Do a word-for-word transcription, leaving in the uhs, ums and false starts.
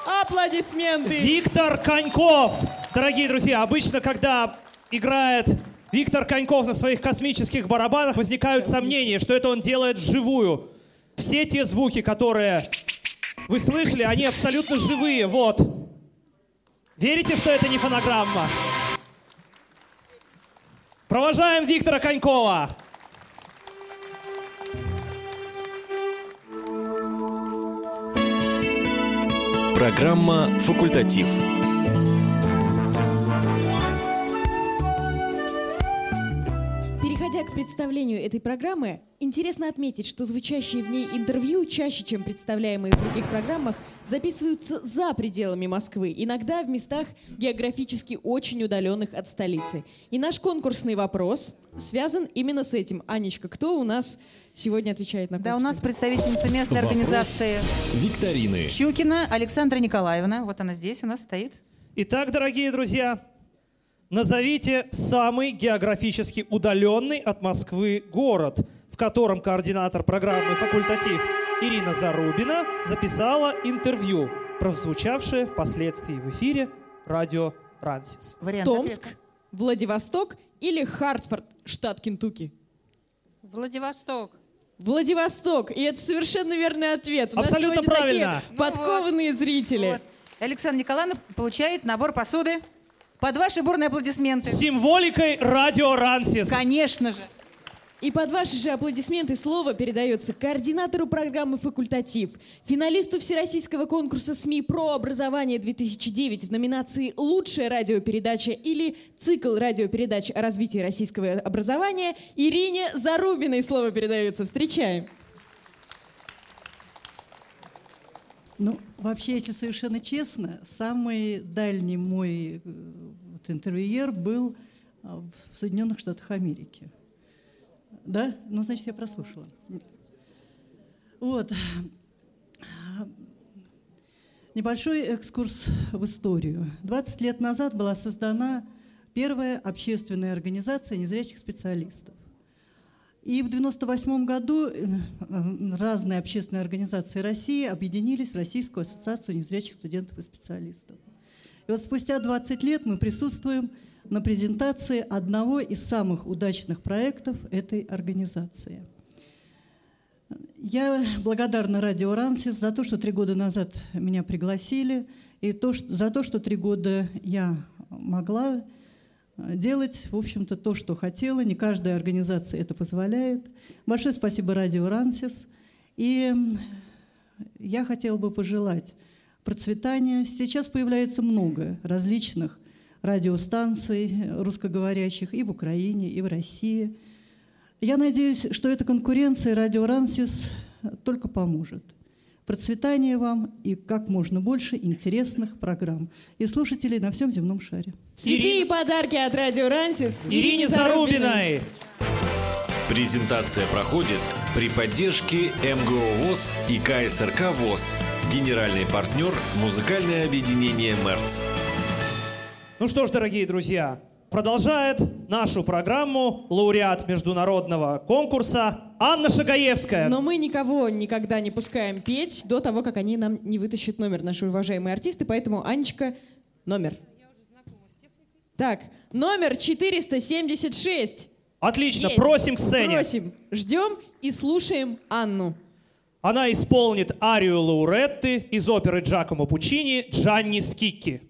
Аплодисменты! Виктор Коньков! Дорогие друзья, обычно, когда играет Виктор Коньков на своих космических барабанах, возникают сомнения, что это он делает вживую. Все те звуки, которые вы слышали, они абсолютно живые. Вот. Верите, что это не фонограмма? Провожаем Виктора Конькова. Программа «Факультатив». Переходя к представлению этой программы, интересно отметить, что звучащие в ней интервью чаще, чем представляемые в других программах, записываются за пределами Москвы, иногда в местах географически очень удаленных от столицы. И наш конкурсный вопрос связан именно с этим. Анечка, кто у нас сегодня отвечает на конкурс? Да, у нас представительница местной Вопрос организации викторины. Щукина Александра Николаевна. Вот она здесь у нас стоит. Итак, дорогие друзья, назовите самый географически удаленный от Москвы город, в котором координатор программы «Факультатив» Ирина Зарубина записала интервью, прозвучавшее впоследствии в эфире радио «Рансис». Вариант Томск, ответа. Владивосток или Хартфорд, штат Кентукки? Владивосток. Владивосток. И это совершенно верный ответ. У Абсолютно нас сегодня правильно. такие подкованные зрители. Вот. Александра Николаевна получает набор посуды. Под ваши бурные аплодисменты. С символикой радио «Рансис». Конечно же. И под ваши же аплодисменты слово передается координатору программы «Факультатив», финалисту Всероссийского конкурса СМИ про образование-две тысячи девять в номинации «Лучшая радиопередача» или «Цикл радиопередач о развитии российского образования» Ирине Зарубиной слово передается. Встречаем. Ну, вообще, если совершенно честно, самый дальний мой вот, интервьюер был в Соединенных Штатах Америки. Да? Ну, значит, я прослушала. Вот. Небольшой экскурс в историю. двадцать лет назад была создана первая общественная организация незрячих специалистов. И в девяносто восьмом году разные общественные организации России объединились в Российскую ассоциацию незрячих студентов и специалистов. И вот спустя двадцать лет мы присутствуем на презентации одного из самых удачных проектов этой организации. Я благодарна радио «Рансис» за то, что три года назад меня пригласили, и то, что, за то, что три года я могла делать, в общем-то, то, что хотела. Не каждая организация это позволяет. Большое спасибо радио «Рансис». И я хотела бы пожелать процветания. Сейчас появляется много различных радиостанций русскоговорящих и в Украине, и в России. Я надеюсь, что эта конкуренция радио «Рансис» только поможет. Процветания вам и как можно больше интересных программ и слушателей на всем земном шаре. Цветы Ири... и подарки от радио «Рансис» Ирине Зарубиной. Презентация проходит при поддержке эм гэ о ВОС и ка эс эр ка ВОС. Генеральный партнер – музыкальное объединение «Мерц». Ну что ж, дорогие друзья, продолжает нашу программу лауреат международного конкурса Анна Шагаевская. Но мы никого никогда не пускаем петь до того, как они нам не вытащат номер, наши уважаемые артисты. Поэтому, Анечка, номер. Я уже знакома с техникой. Так, номер четыреста семьдесят шесть. Отлично, Есть. просим к сцене. Просим, ждем и слушаем Анну. Она исполнит арию Лауретты из оперы Джакомо Пуччини «Джанни Скикки».